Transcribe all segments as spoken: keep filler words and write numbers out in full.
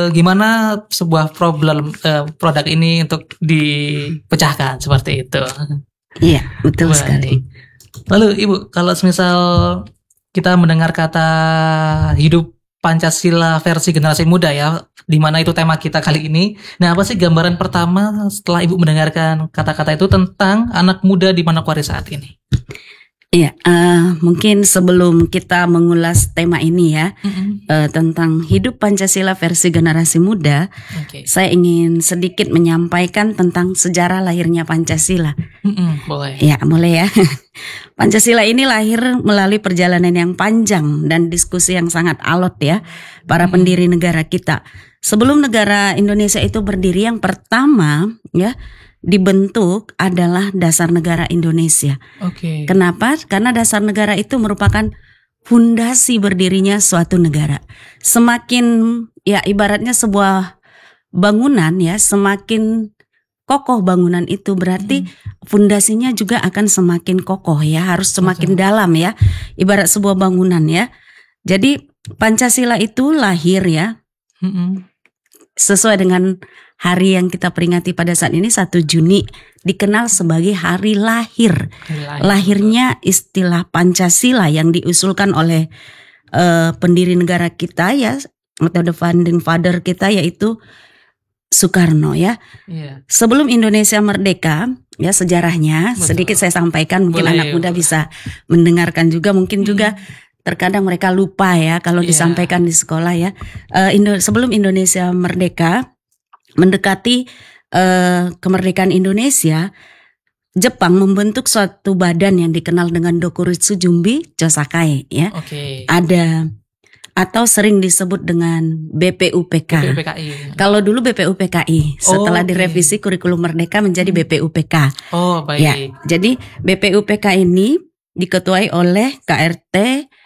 uh, gimana sebuah problem uh, produk ini untuk dipecahkan seperti itu. Iya, betul Baik. sekali. Lalu Ibu, kalau misal kita mendengar kata hidup Pancasila versi generasi muda ya, di mana itu tema kita kali ini. Nah, apa sih gambaran pertama setelah Ibu mendengarkan kata-kata itu tentang anak muda di Manokwari saat ini? Iya, uh, mungkin sebelum kita mengulas tema ini ya, Mm-hmm. uh, tentang hidup Pancasila versi generasi muda, Okay. saya ingin sedikit menyampaikan tentang sejarah lahirnya Pancasila. Mm-hmm. Boleh. Ya, boleh ya. Pancasila ini lahir melalui perjalanan yang panjang dan diskusi yang sangat alot ya, para Mm-hmm. pendiri negara kita. Sebelum negara Indonesia itu berdiri, yang pertama ya dibentuk adalah Dasar Negara Indonesia. Oke. Kenapa? Karena dasar negara itu merupakan fondasi berdirinya suatu negara. Semakin ya ibaratnya sebuah bangunan ya, semakin kokoh bangunan itu berarti fondasinya juga akan semakin kokoh ya, harus semakin Betul. dalam ya. Ibarat sebuah bangunan ya. Jadi Pancasila itu lahir ya Mm-hmm. sesuai dengan hari yang kita peringati pada saat ini, satu Juni, dikenal sebagai hari lahir. Lahir. Lahirnya istilah Pancasila yang diusulkan oleh uh, pendiri negara kita ya, atau the founding father kita, yaitu Soekarno ya. Iya. Sebelum Indonesia merdeka ya, sejarahnya Betul. sedikit saya sampaikan, mungkin Boleh, anak muda boleh. bisa mendengarkan juga, mungkin Hmm. juga terkadang mereka lupa ya kalau Iya. disampaikan di sekolah ya. Uh, Indo- sebelum Indonesia merdeka, mendekati uh, kemerdekaan Indonesia, Jepang membentuk suatu badan yang dikenal dengan Dokuritsu Jumbi Chosakai ya. Oke. Ada atau sering disebut dengan B P U P K. B P U P K I. Kalau dulu B P U P K I, setelah Oh, oke. direvisi kurikulum merdeka menjadi B P U P K. Oh, baik. Ya, jadi B P U P K ini diketuai oleh K R T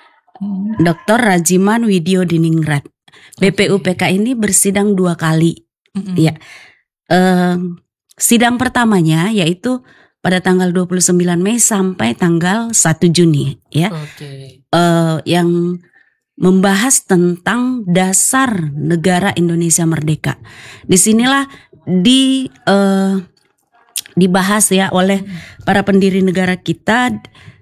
Hmm. Doktor Rajiman Widyo Diningrat. B P U P K ini bersidang dua kali. Mm-mm. Ya, eh, sidang pertamanya yaitu pada tanggal dua puluh sembilan Mei sampai tanggal satu Juni. Ya, Oke. eh, yang membahas tentang dasar negara Indonesia merdeka. Disinilah di eh, dibahas ya oleh para pendiri negara kita,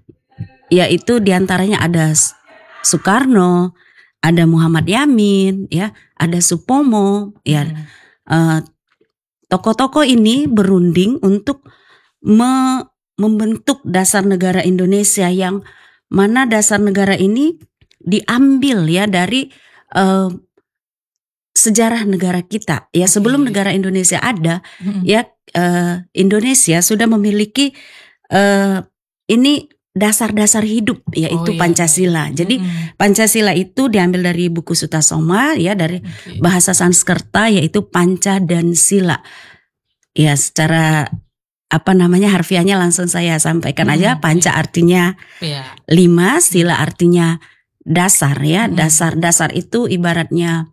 yaitu diantaranya ada Soekarno, ada Muhammad Yamin, ya, ada Supomo, ya. Hmm. Eh, tokoh-tokoh ini berunding untuk me- membentuk dasar negara Indonesia, yang mana dasar negara ini diambil ya dari eh, sejarah negara kita ya. Sebelum Oke. negara Indonesia ada Mm-mm. ya, eh, Indonesia sudah memiliki eh, ini dasar-dasar hidup, yaitu Oh, iya. Pancasila. Jadi Mm-mm. Pancasila itu diambil dari buku Sutasoma ya, dari Oke. bahasa Sanskerta, yaitu Panca dan Sila. Ya, secara apa namanya harfiahnya langsung saya sampaikan Hmm, aja. Panca artinya Iya. lima, sila artinya dasar ya. Hmm. Dasar-dasar itu ibaratnya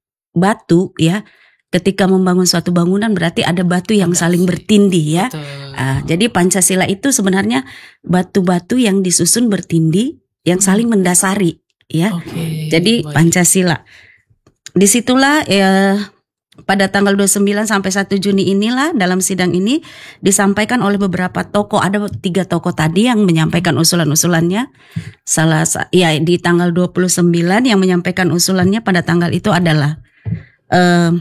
batu ya. Ketika membangun suatu bangunan berarti ada batu yang Fondasi. saling bertindih ya. Betul. Ah, jadi Pancasila itu sebenarnya batu-batu yang disusun bertindih yang saling mendasari ya. Oke. Jadi Baik. Pancasila. Disitulah ya, pada tanggal dua puluh sembilan sampai satu Juni inilah dalam sidang ini disampaikan oleh beberapa tokoh. Ada tiga tokoh tadi yang menyampaikan usulan-usulannya. Salah sa- ya di tanggal dua puluh sembilan yang menyampaikan usulannya pada tanggal itu adalah eh,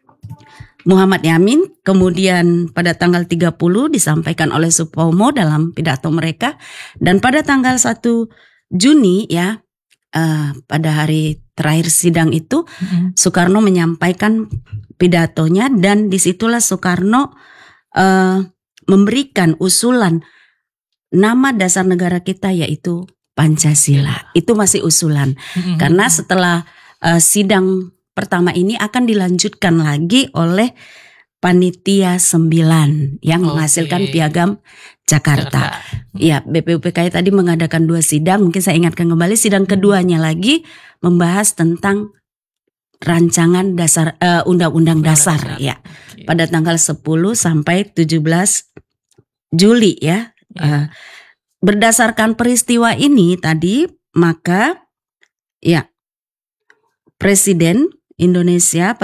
Muhammad Yamin. Kemudian pada tanggal tiga puluh disampaikan oleh Supomo dalam pidato mereka, dan pada tanggal satu Juni ya, eh, pada hari terakhir sidang itu Mm-mm. Soekarno menyampaikan pidatonya, dan disitulah Soekarno eh, memberikan usulan nama dasar negara kita yaitu Pancasila. Itu masih usulan. Mm-mm. Karena setelah uh, sidang pertama ini akan dilanjutkan lagi oleh Panitia sembilan yang Oke. menghasilkan Piagam Jakarta. Jakarta. Ya, B P U P K I tadi mengadakan dua sidang. Mungkin saya ingatkan kembali, sidang keduanya lagi membahas tentang rancangan dasar uh, undang-undang dasar ya. Oke. Pada tanggal sepuluh sampai tujuh belas Juli ya. Ya. Uh, berdasarkan peristiwa ini tadi, maka ya Presiden Indonesia